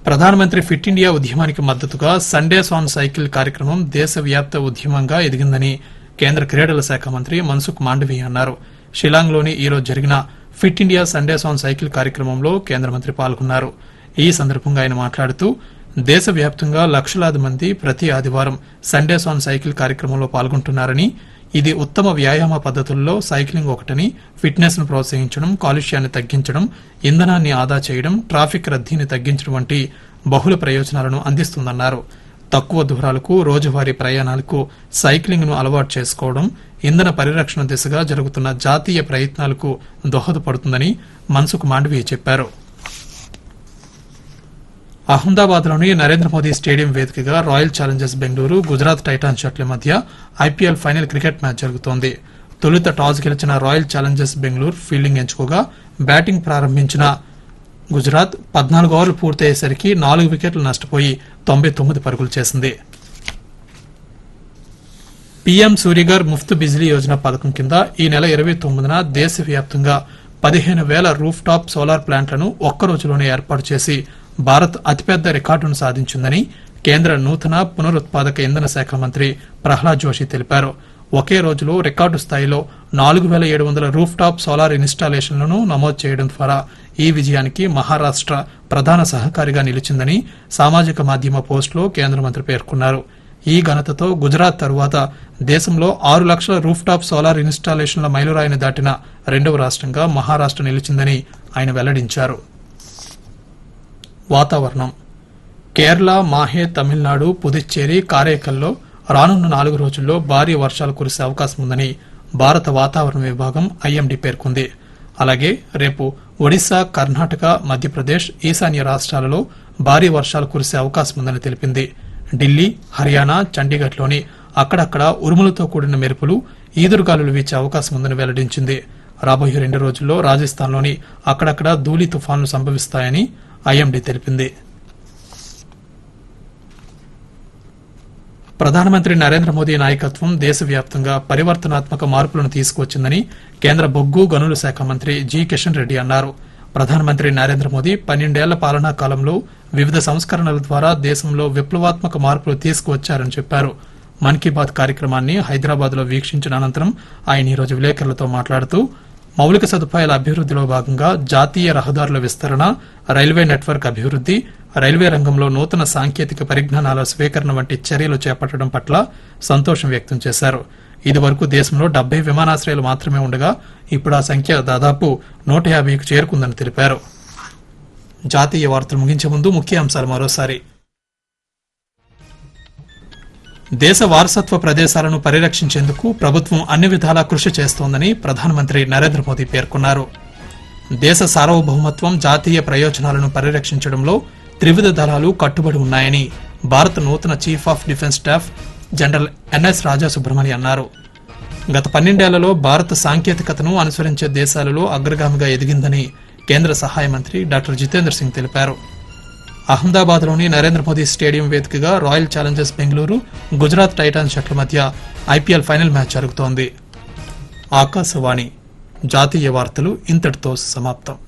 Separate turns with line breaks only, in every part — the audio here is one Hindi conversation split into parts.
ప్రధానమంత్రి ఫిట్ ఇండియా ఉద్యమానికి మద్దతుగా సండేస్ ఆన్ సైకిల్ కార్యక్రమం దేశవ్యాప్త ఉద్యమంగా ఎదిగిందని కేంద్ర క్రీడల శాఖ మంత్రి మన్సుఖ్ మాండవీయ అన్నారు. షిలాంగ్లోని ఈరోజు జరిగిన fit India Sundays on cycle కార్యక్రమంలో కేంద్ర మంత్రి పాల్గొన్నారు. ఈ సందర్భంగా ఆయన మాట్లాడుతూ దేశవ్యాప్తంగా లక్షలాది మంది ప్రతి ఆదివారం సండేస్ ఆన్ సైకిల్ కార్యక్రమంలో పాల్గొంటున్నారని, ఇది ఉత్తమ వ్యాయామ పద్దతుల్లో సైక్లింగ్ ఒకటని, ఫిట్నెస్ ను ప్రోత్సహించడం, కాలుష్యాన్ని తగ్గించడం, ఇంధనాన్ని ఆదా చేయడం, ట్రాఫిక్ రద్దీని తగ్గించడం వంటి బహుళ ప్రయోజనాలను అందిస్తుందన్నారు. తక్కువ దూరాలకు, రోజువారీ ప్రయాణాలకు సైక్లింగ్ ను అలవాటు చేసుకోవడం ఇంధన పరిరక్షణ దిశగా జరుగుతున్న జాతీయ ప్రయత్నాలకు దోహదపడుతుందని మన్సుఖ్ మాండవీయ చెప్పారు. అహ్మదాబాద్లోని నరేంద్ర మోదీ స్టేడియం వేదికగా royal Challengers Bengaluru, Gujarat Titans జట్ల మధ్య ఐపీఎల్ ఫైనల్ క్రికెట్ మ్యాచ్ జరుగుతోంది. తొలుత టాస్ గెలిచిన royal Challengers Bengaluru fielding ఎంచుకోగా batting ప్రారంభించిన గుజరాత్ 14 ఓవర్లు పూర్తయ్యేసరికి 4 వికెట్లు నష్టపోయి 99 పరుగులు చేసింది. పీఎం సూర్యఘర్ ముఫ్త్ బిజిలీ యోజన పథకం కింద ఈ నెల 29న దేశవ్యాప్తంగా 15,000 రూఫ్ టాప్ సోలార్ ప్లాంట్లను ఒక్కరోజులోనే ఏర్పాటు చేసి భారత్ అతిపెద్ద రికార్డును సాధించిందని కేంద్ర నూతన పునరుత్పాదక ఇంధన శాఖ మంత్రి ప్రహ్లాద్ జోషి తెలిపారు. ఒకే రోజులో రికార్డు స్థాయిలో 4,700 రూఫ్ టాప్ సోలార్ ఇన్స్టాలేషన్లను నమోదు చేయడం ద్వారా ఈ విజయానికి మహారాష్ట్ర ప్రధాన సహకారిగా నిలిచిందని సామాజిక మాధ్యమ పోస్టులో కేంద్ర మంత్రి పేర్కొన్నారు. ఈ ఘనతతో గుజరాత్ తరువాత దేశంలో 6 లక్షల రూఫ్ టాప్ సోలార్ ఇన్స్టాలేషన్ల మైలురాయిని దాటిన రెండవ రాష్ట్రంగా మహారాష్ట్ర నిలిచిందని ఆయన వెల్లడించారు. వాతావరణం. కేరళ, మాహే, తమిళనాడు, పుదుచ్చేరి, కారైకల్లో రానున్న 4 రోజుల్లో భారీ వర్షాలు కురిసే అవకాశం ఉందని భారత వాతావరణ విభాగం ఐఎండీ పేర్కొంది. అలాగే రేపు ఒడిశా, కర్ణాటక, మధ్యప్రదేశ్, ఈశాన్య రాష్ట్రాలలో భారీ వర్షాలు కురిసే అవకాశం ఉందని తెలిపింది. ఢిల్లీ, హర్యానా, చండీగఢ్లోని అక్కడక్కడ ఉరుములతో కూడిన మెరుపులు, ఈదురుగాలులు వీచే అవకాశం ఉందని వెల్లడించింది. రాబోయే 2 రోజుల్లో రాజస్థాన్లోని అక్కడక్కడ ధూళి తుఫాన్లు సంభవిస్తాయని ఐఎండీ తెలిపింది. ప్రధానమంత్రి నరేంద్ర మోదీ నాయకత్వం దేశవ్యాప్తంగా పరివర్తనాత్మక మార్పులను తీసుకువచ్చిందని కేంద్ర బొగ్గు గనుల శాఖ మంత్రి జి కిషన్ రెడ్డి అన్నారు. ప్రధానమంత్రి నరేంద్ర మోదీ 12 ఏళ్ల పాలనా కాలంలో వివిధ సంస్కరణల ద్వారా దేశంలో విప్లవాత్మక మార్పులు తీసుకువచ్చారని చెప్పారు. మన్ కీ బాత్ కార్యక్రమాన్ని హైదరాబాద్ లో వీక్షించిన అనంతరం ఆయన ఈరోజు విలేకరులతో మాట్లాడుతూ మౌలిక సదుపాయాల అభివృద్దిలో భాగంగా జాతీయ రహదారుల విస్తరణ, రైల్వే నెట్వర్క్ అభివృద్ది, రైల్వే రంగంలో నూతన సాంకేతిక పరిజ్ఞానాల స్వీకరణ వంటి చర్యలు చేపట్టడం పట్ల సంతోషం వ్యక్తం చేశారు. ఇదివరకు దేశంలో 70 విమానాశ్రయాలు మాత్రమే ఉండగా ఇప్పుడు ఆ సంఖ్య దాదాపు 150కు చేరుకుందని తెలిపారు. జాతీయ వార్తలు ముగించే ముందు ముఖ్యాంశాలు మరోసారి. దేశ వారసత్వ ప్రదేశాలను పరిరక్షించేందుకు ప్రభుత్వం అన్ని విధాలా కృషి చేస్తోందని ప్రధానమంత్రి నరేంద్ర మోదీ పేర్కొన్నారు. దేశ సార్వభౌమత్వం, జాతీయ ప్రయోజనాలను పరిరక్షించడంలో త్రివిధ దళాలు కట్టుబడి ఉన్నాయని భారత నూతన chief of defence staff general NS రాజా సుబ్రహ్మణ్య అన్నారు. గత 12 ఏళ్లలో భారత సాంకేతికతను అనుసరించే దేశాలలో అగ్రగామిగా ఎదిగిందని కేంద్ర సహాయ మంత్రి డాక్టర్ జితేంద్ర సింగ్ తెలిపారు. అహ్మదాబాద్లోని నరేంద్ర మోదీ స్టేడియం వేదికగా royal Challengers Bengaluru, Gujarat Titans జట్ల మధ్య ఐపీఎల్ ఫైనల్ మ్యాచ్ జరుగుతోంది. ఆకాశవాణి జాతీయ వార్తలు ఇంతటితో సమాప్తం.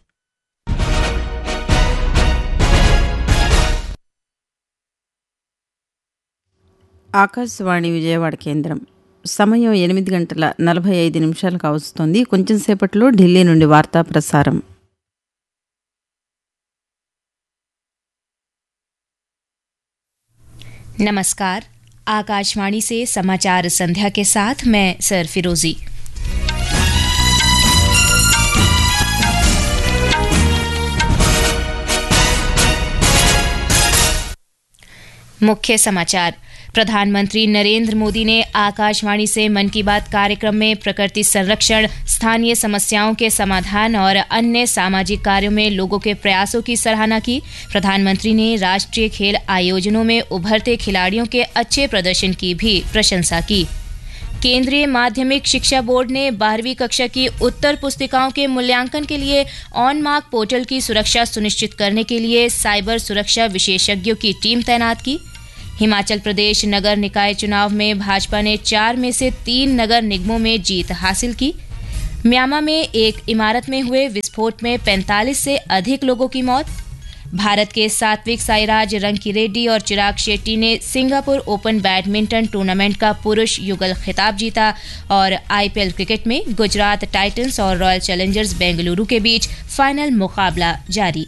ఆకాశవాణి విజయవాడ కేంద్రం. సమయం 8:45 కావస్తోంది. కొంచెం సేపట్లో ఢిల్లీ నుండి వార్తా ప్రసారం.
नमस्कार, आकाशवाणी से समाचार संध्या के साथ मैं सर फिरोजी। मुख्य समाचार। प्रधानमंत्री नरेंद्र मोदी ने आकाशवाणी से मन की बात कार्यक्रम में प्रकृति संरक्षण, स्थानीय समस्याओं के समाधान और अन्य सामाजिक कार्यों में लोगों के प्रयासों की सराहना की। प्रधानमंत्री ने राष्ट्रीय खेल आयोजनों में उभरते खिलाड़ियों के अच्छे प्रदर्शन की भी प्रशंसा की। केंद्रीय माध्यमिक शिक्षा बोर्ड ने 12वीं कक्षा की उत्तर पुस्तिकाओं के मूल्यांकन के लिए ऑन मार्क पोर्टल की सुरक्षा सुनिश्चित करने के लिए साइबर सुरक्षा विशेषज्ञों की टीम तैनात की। हिमाचल प्रदेश नगर निकाय चुनाव में भाजपा ने 4 में से 3 नगर निगमों में जीत हासिल की। म्यांमार में एक इमारत में हुए विस्फोट में 45 से अधिक लोगों की मौत। भारत के सात्विक साईराज, रंकीरेड्डी और चिराग शेट्टी ने सिंगापुर ओपन बैडमिंटन टूर्नामेंट का पुरुष युगल खिताब जीता और आईपीएल क्रिकेट में गुजरात टाइटंस और रॉयल चैलेंजर्स बेंगलुरु के बीच फाइनल मुकाबला जारी।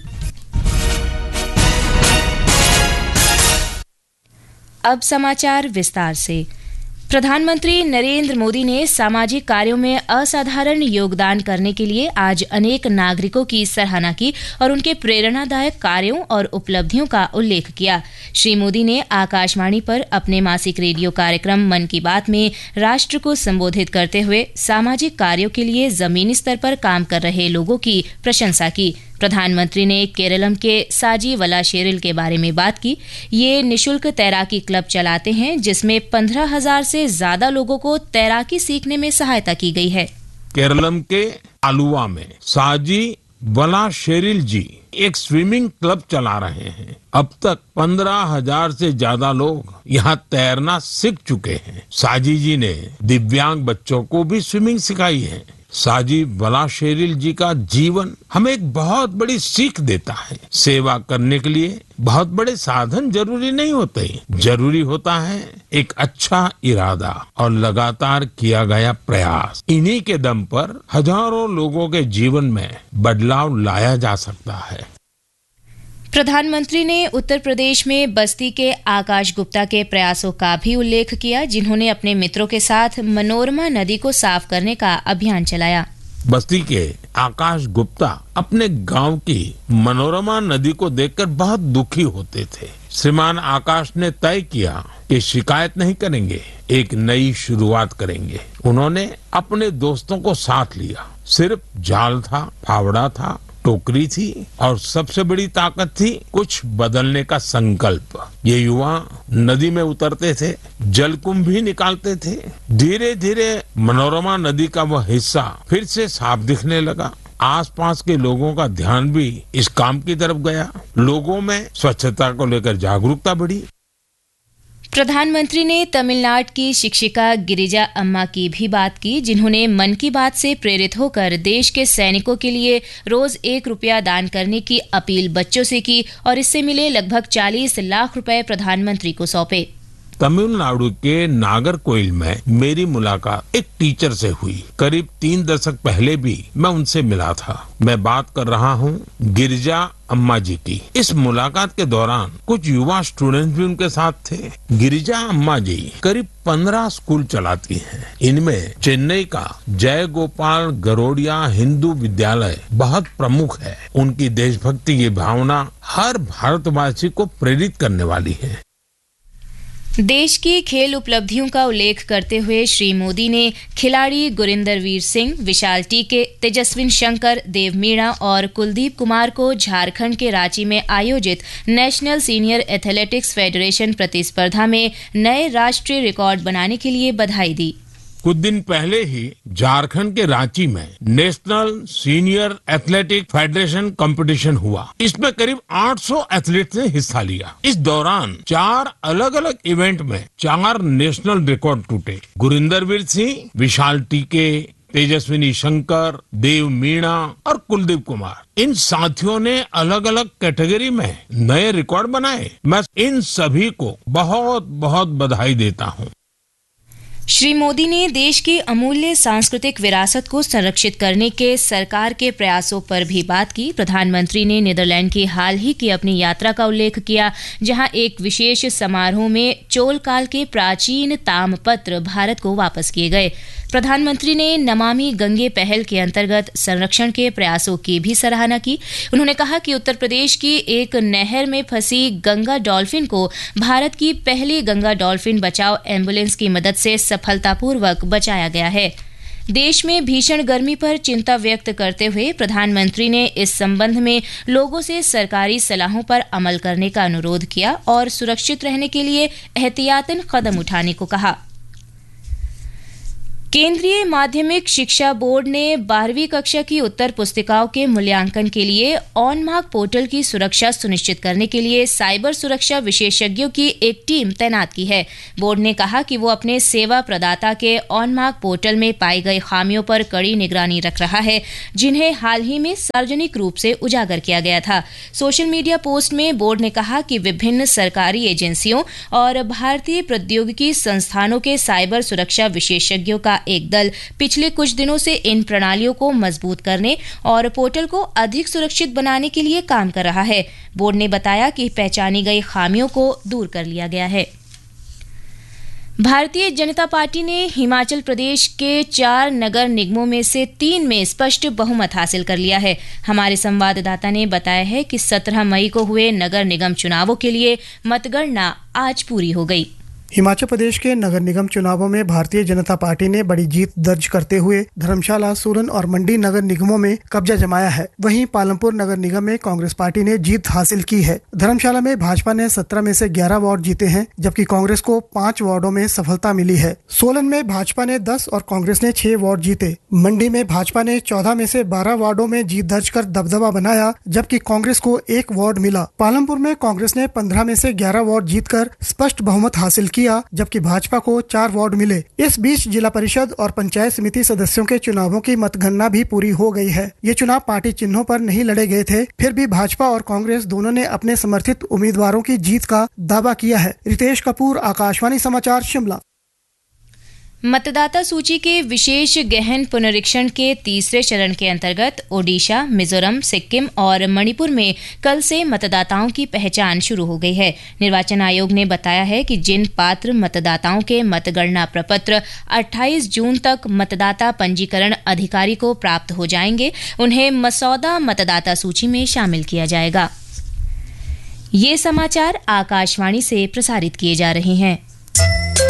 अब समाचार विस्तार से। प्रधानमंत्री नरेंद्र मोदी ने सामाजिक कार्यों में असाधारण योगदान करने के लिए आज अनेक नागरिकों की सराहना की और उनके प्रेरणादायक कार्यों और उपलब्धियों का उल्लेख किया। श्री मोदी ने आकाशवाणी पर अपने मासिक रेडियो कार्यक्रम मन की बात में राष्ट्र को संबोधित करते हुए सामाजिक कार्यों के लिए जमीनी स्तर पर काम कर रहे लोगों की प्रशंसा की। प्रधानमंत्री ने केरलम के साजी वलाशेरिल के बारे में बात की। ये निशुल्क तैराकी क्लब चलाते हैं जिसमें 15,000 से ज्यादा लोगों को तैराकी सीखने में सहायता की गई है।
केरलम के आलुवा में साजी वलाशेरिल जी एक स्विमिंग क्लब चला रहे हैं। अब तक 15,000 से ज्यादा लोग यहाँ तैरना सीख चुके हैं। साजी जी ने दिव्यांग बच्चों को भी स्विमिंग सिखाई है। साजी वलाशेरिल जी का जीवन हमें एक बहुत बड़ी सीख देता है। सेवा करने के लिए बहुत बड़े साधन जरूरी नहीं होते, जरूरी होता है एक अच्छा इरादा और लगातार किया गया प्रयास। इन्हीं के दम पर हजारों लोगों के जीवन में बदलाव लाया जा सकता है।
प्रधानमंत्री ने उत्तर प्रदेश में बस्ती के आकाश गुप्ता के प्रयासों का भी उल्लेख किया, जिन्होंने अपने मित्रों के साथ मनोरमा नदी को साफ करने का अभियान चलाया।
बस्ती के आकाश गुप्ता अपने गांव की मनोरमा नदी को देखकर बहुत दुखी होते थे। श्रीमान आकाश ने तय किया कि शिकायत नहीं करेंगे, एक नई शुरुआत करेंगे। उन्होंने अपने दोस्तों को साथ लिया। सिर्फ जाल था, फावड़ा था, टोकरी थी और सबसे बड़ी ताकत थी कुछ बदलने का संकल्प। ये युवा नदी में उतरते थे, जलकुंभ भी निकालते थे। धीरे धीरे मनोरमा नदी का वह हिस्सा फिर से साफ दिखने लगा। आसपास के लोगों का ध्यान भी इस काम की तरफ गया। लोगों में स्वच्छता को लेकर जागरूकता बढ़ी।
प्रधानमंत्री ने तमिलनाडु की शिक्षिका गिरिजा अम्मा की भी बात की, जिन्होंने मन की बात से प्रेरित होकर देश के सैनिकों के लिए रोज 1 रुपया दान करने की अपील बच्चों से की और इससे मिले लगभग 40 लाख रुपए प्रधानमंत्री को सौंपे।
तमिलनाडु के नागरकोइल में मेरी मुलाकात एक टीचर से हुई। करीब 3 दशक पहले भी मैं उनसे मिला था। मैं बात कर रहा हूँ गिरिजा अम्मा जी की। इस मुलाकात के दौरान कुछ युवा स्टूडेंट्स भी उनके साथ थे। गिरिजा अम्मा जी करीब 15 स्कूल चलाती हैं। इनमें चेन्नई का जय गोपाल गरोडिया हिंदू विद्यालय बहुत प्रमुख है। उनकी देशभक्ति की भावना हर भारतवासी को प्रेरित करने वाली है।
देश की खेल उपलब्धियों का उल्लेख करते हुए श्री मोदी ने खिलाड़ी गुरिंदर वीर सिंह, विशाल टीके, तेजस्विन शंकर, देव मीणा और कुलदीप कुमार को झारखंड के रांची में आयोजित नेशनल सीनियर एथलेटिक्स फेडरेशन प्रतिस्पर्धा में नए राष्ट्रीय रिकॉर्ड बनाने के लिए बधाई दी।
कुछ दिन पहले ही झारखंड के रांची में national senior athletic federation competition हुआ। इसमें करीब 800 एथलीट्स ने हिस्सा लिया। इस दौरान 4 अलग अलग इवेंट में 4 नेशनल रिकॉर्ड टूटे। गुरिंदर वीर सिंह, विशाल टीके, तेजस्विनी शंकर, देव मीणा और कुलदीप कुमार, इन साथियों ने अलग अलग कैटेगरी में नए रिकॉर्ड बनाए। मैं इन सभी को बहुत बहुत बधाई देता हूँ।
श्री मोदी ने देश की अमूल्य सांस्कृतिक विरासत को संरक्षित करने के सरकार के प्रयासों पर भी बात की। प्रधानमंत्री ने नीदरलैंड की हाल ही की अपनी यात्रा का उल्लेख किया, जहां एक विशेष समारोह में चोल काल के प्राचीन तामपत्र भारत को वापस किए गए। प्रधानमंत्री ने नमामि गंगे पहल के अंतर्गत संरक्षण के प्रयासों की भी सराहना की। उन्होंने कहा कि उत्तर प्रदेश की एक नहर में फंसी गंगा डॉल्फिन को भारत की पहली गंगा डॉल्फिन बचाओ एम्बुलेंस की मदद से सफलतापूर्वक बचाया गया है। देश में भीषण गर्मी पर चिंता व्यक्त करते हुए प्रधानमंत्री ने इस संबंध में लोगों से सरकारी सलाहों पर अमल करने का अनुरोध किया और सुरक्षित रहने के लिए एहतियातन कदम उठाने को कहा। केंद्रीय माध्यमिक शिक्षा बोर्ड ने 12वीं कक्षा की उत्तर पुस्तिकाओं के मूल्यांकन के लिए ऑन मार्क पोर्टल की सुरक्षा सुनिश्चित करने के लिए साइबर सुरक्षा विशेषज्ञों की एक टीम तैनात की है। बोर्ड ने कहा कि वो अपने सेवा प्रदाता के ऑन मार्क पोर्टल में पाई गई खामियों पर कड़ी निगरानी रख रहा है, जिन्हें हाल ही में सार्वजनिक रूप से उजागर किया गया था। सोशल मीडिया पोस्ट में बोर्ड ने कहा कि विभिन्न सरकारी एजेंसियों और भारतीय प्रौद्योगिकी संस्थानों के साइबर सुरक्षा विशेषज्ञों का एक दल पिछले कुछ दिनों से इन प्रणालियों को मजबूत करने और पोर्टल को अधिक सुरक्षित बनाने के लिए काम कर रहा है। बोर्ड ने बताया कि पहचानी गई खामियों को दूर कर लिया गया है। भारतीय जनता पार्टी ने हिमाचल प्रदेश के 4 नगर निगमों में से 3 में स्पष्ट बहुमत हासिल कर लिया है। हमारे संवाददाता ने बताया है कि 17 मई को हुए नगर निगम चुनावों के लिए मतगणना आज पूरी हो गई।
हिमाचल प्रदेश के नगर निगम चुनावों में भारतीय जनता पार्टी ने बड़ी जीत दर्ज करते हुए धर्मशाला, सोलन और मंडी नगर निगमों में कब्जा जमाया है। वहीं पालमपुर नगर निगम में कांग्रेस पार्टी ने जीत हासिल की है। धर्मशाला में भाजपा ने 17 में से 11 वार्ड जीते हैं, जबकि कांग्रेस को 5 वार्डों में सफलता मिली है। सोलन में भाजपा ने 10 और कांग्रेस ने 6 वार्ड जीते। मंडी में भाजपा ने 14 में से 12 वार्डों में जीत दर्ज कर दबदबा बनाया, जबकि कांग्रेस को 1 वार्ड मिला। पालमपुर में कांग्रेस ने 15 में से 11 वार्ड जीतकर स्पष्ट बहुमत हासिल किया, जबकि भाजपा को 4 वार्ड मिले। इस बीच जिला परिषद और पंचायत समिति सदस्यों के चुनावों की मतगणना भी पूरी हो गई है। ये चुनाव पार्टी चिन्हों पर नहीं लड़े गए थे, फिर भी भाजपा और कांग्रेस दोनों ने अपने समर्थित उम्मीदवारों की जीत का दावा किया है। रितेश कपूर, आकाशवाणी समाचार, शिमला।
मतदाता सूची के विशेष गहन पुनरीक्षण के तीसरे चरण के अंतर्गत ओडिशा, मिजोरम, सिक्किम और मणिपुर में कल से मतदाताओं की पहचान शुरू हो गई है। निर्वाचन आयोग ने बताया है कि जिन पात्र मतदाताओं के मतगणना प्रपत्र 28 जून तक मतदाता पंजीकरण अधिकारी को प्राप्त हो जाएंगे, उन्हें मसौदा मतदाता सूची में शामिल किया जाएगा। ये समाचार आकाशवाणी से प्रसारित किए जा रहे हैं।